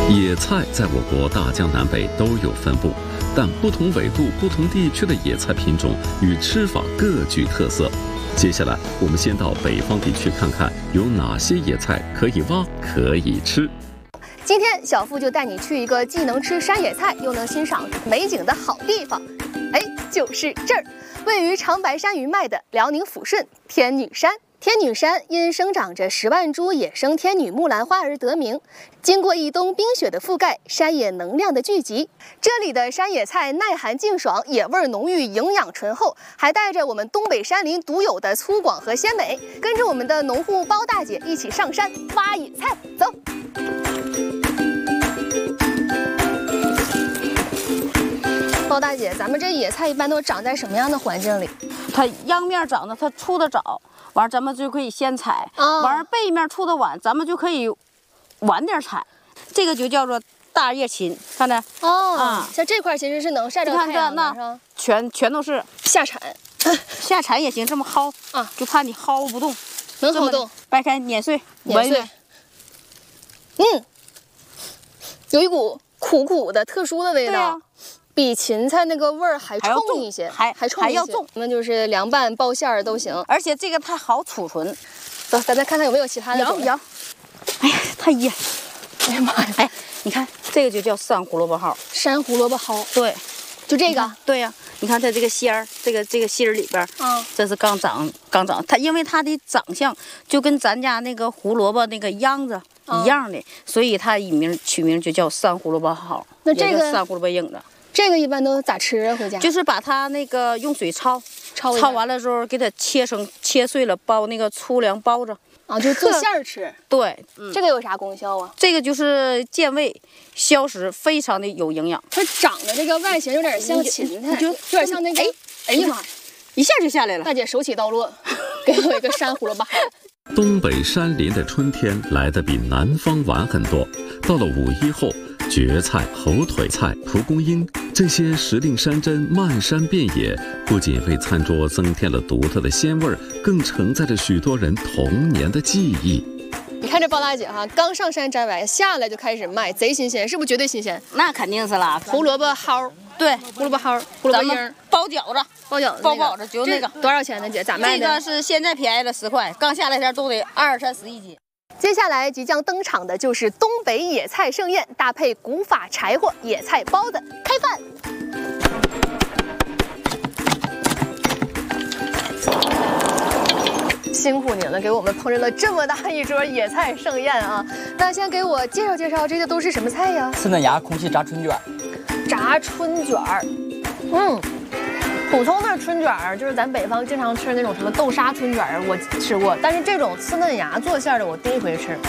野菜在我国大江南北都有分布，但不同纬度、不同地区的野菜品种与吃法各具特色。接下来，我们先到北方地区看看有哪些野菜可以挖、可以吃。 今天小付就带你去一个既能吃山野菜，又能欣赏美景的好地方。哎，就是这儿，位于长白山余脉的辽宁抚顺天女山。天女山因生长着10万株野生天女木兰花而得名。经过一冬冰雪的覆盖，山野能量的聚集。这里的山野菜耐寒劲爽，野味浓郁，营养醇厚，还带着我们东北山林独有的粗犷和鲜美。跟着我们的农户包大姐一起上山挖野菜，走。包大姐，咱们这野菜一般都长在什么样的环境里？ 它秧面长得它出得早，完咱们就可以先采；完背面出得晚，咱们就可以晚点采。这个就叫做大叶芹，看着像这块其实是能晒着太阳的，是吧？ 全都是下产， 下产也行，这么薅啊，就怕你薅不动， 能薅动， 掰开碾碎， 有一股苦苦的特殊的味道。比芹菜那个味儿还冲一些，还要重。那就是凉拌、包馅儿都行。 而且这个它好储存。 走，咱再看看有没有其他的种类。 哎呀，太噎！ 哎呀妈呀！ 哎，你看这个就叫山胡萝卜蒿。 山胡萝卜蒿。 对， 就这个。 对呀，你看它这个芯儿，这个芯儿里边，这是刚长。它因为它的长相就跟咱家那个胡萝卜那个秧子一样的，所以它取名就叫山胡萝卜蒿。 那这个山胡萝卜影子。 这个一般都咋吃啊？回家就是把它那个用水焯完了之后，给它切碎了，包那个粗粮包着啊，就做馅儿吃。 对， 这个有啥功效啊？ 这个就是健胃消食，非常的有营养。 它长得这个外形有点像芹菜，有点像那个。哎呀妈， 一下就下来了。 大姐手起刀落，给我一个山胡萝卜蒿。 东北山林的春天来得比南方晚很多，到了5·1后，蕨菜、猴腿菜、蒲公英这些时令山珍漫山遍野，不仅为餐桌增添了独特的鲜味，更承载着许多人童年的记忆。 你看这包大姐哈，刚上山摘完，下来就开始卖，贼新鲜，是不是绝对新鲜？ 那肯定是啦。 胡萝卜蒿， 对， 胡萝卜蒿，胡萝卜缨， 包饺子，包饺子就那个多少钱呢，姐？咋卖的？ 这个是现在便宜了10块，刚下来前都得20、30一斤。 接下来即将登场的就是东北野菜盛宴，搭配古法柴火野菜包子，开饭！辛苦您了，给我们烹饪了这么大一桌野菜盛宴啊！那先给我介绍介绍，这些都是什么菜呀？ 刺嫩芽空气炸春卷， 炸春卷儿，普通的春卷儿就是咱北方经常吃那种什么豆沙春卷儿，我吃过，但是这种刺嫩芽做馅的我第一回吃。